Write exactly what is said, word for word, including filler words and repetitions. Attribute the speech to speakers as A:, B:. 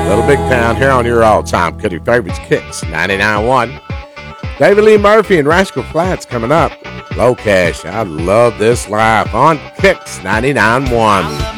A: Little Big Town here on your all-time Country Favorites Kicks ninety-nine point one. David Lee Murphy and Rascal Flatts coming up. Low Cash, I love this live on Kicks ninety-nine point one.